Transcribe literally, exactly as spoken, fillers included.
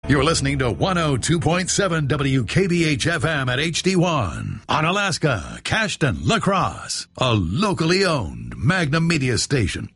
You're listening to one oh two point seven W K B H F M at H D one. Onalaska, Cashton, La Crosse. A locally owned Magnum Media station.